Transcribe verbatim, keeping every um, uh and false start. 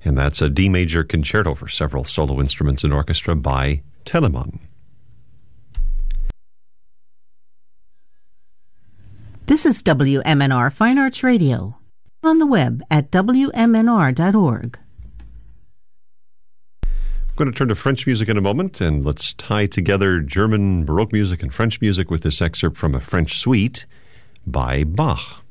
And that's a D major concerto for several solo instruments and orchestra by Telemann. This is W M N R Fine Arts Radio, on the web at W M N R dot org. I'm going to turn to French music in a moment, and let's tie together German Baroque music and French music with this excerpt from a French suite by Bach.